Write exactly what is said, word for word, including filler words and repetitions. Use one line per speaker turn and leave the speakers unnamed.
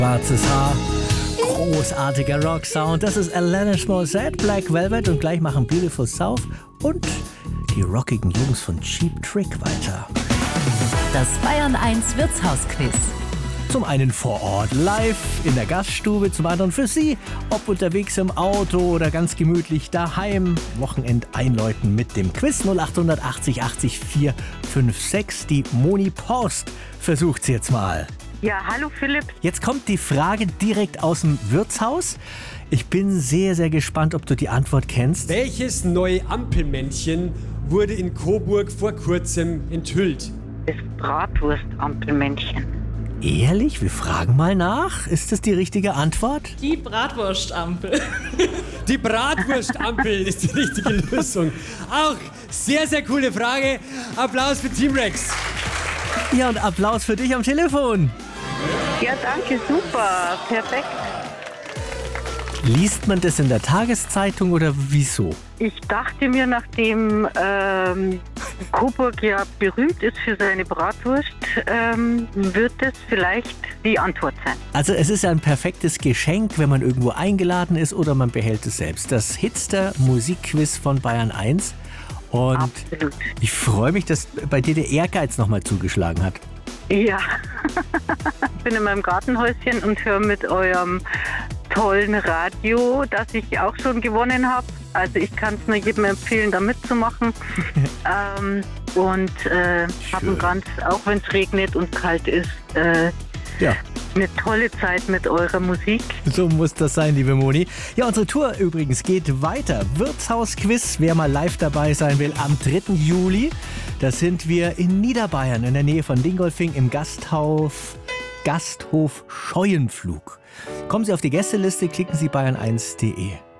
Schwarzes Haar, großartiger Rock-Sound. Das ist Alanis Morissette, Black Velvet und gleich machen Beautiful South und die rockigen Jungs von Cheap Trick weiter.
Das Bayern eins Wirtshausquiz.
Zum einen vor Ort live in der Gaststube, zum anderen für Sie, ob unterwegs im Auto oder ganz gemütlich daheim. Wochenend einläuten mit dem Quiz null acht achtzig achtzig vier fünf sechs. Die Moni Porst versucht's jetzt mal.
Ja, hallo Philipp.
Jetzt kommt die Frage direkt aus dem Wirtshaus. Ich bin sehr, sehr gespannt, ob du die Antwort kennst.
Welches neue Ampelmännchen wurde in Coburg vor kurzem enthüllt?
Das Bratwurstampelmännchen.
Ehrlich? Wir fragen mal nach. Ist das die richtige Antwort?
Die Bratwurstampel.
Die Bratwurstampel ist die richtige Lösung. Auch sehr, sehr coole Frage. Applaus für Team Rex.
Ja, und Applaus für dich am Telefon.
Ja, danke, super, perfekt.
Liest man das in der Tageszeitung oder wieso?
Ich dachte mir, nachdem ähm, Coburg ja berühmt ist für seine Bratwurst, ähm, wird das vielleicht die Antwort sein.
Also es ist ein perfektes Geschenk, wenn man irgendwo eingeladen ist oder man behält es selbst. Das Hitster Musikquiz von Bayern eins. Und
Absolut.
Ich freue mich, dass bei dir der Ehrgeiz nochmal zugeschlagen hat.
Ja, ich bin in meinem Gartenhäuschen und höre mit eurem tollen Radio, das ich auch schon gewonnen habe. Also ich kann es nur jedem empfehlen, da mitzumachen. ähm, und äh, habe ganz, auch wenn es regnet und kalt ist, äh,
ja.
eine tolle Zeit mit eurer Musik.
So muss das sein, liebe Moni. Ja, unsere Tour übrigens geht weiter. Wirtshausquiz, wer mal live dabei sein will, am dritten Juli. Da sind wir in Niederbayern, in der Nähe von Dingolfing im Gasthof, Gasthof Scheuenpflug. Kommen Sie auf die Gästeliste, klicken Sie bayern eins punkt de.